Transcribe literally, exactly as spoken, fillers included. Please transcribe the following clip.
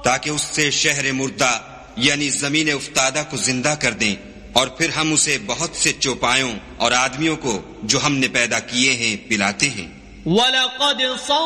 ताकि उससे शहर मुर्दा यानी जमीन उफ्तादा को जिंदा कर दें, और फिर हम उसे बहुत से चौपायों और आदमियों को जो हमने पैदा किए हैं पिलाते हैं।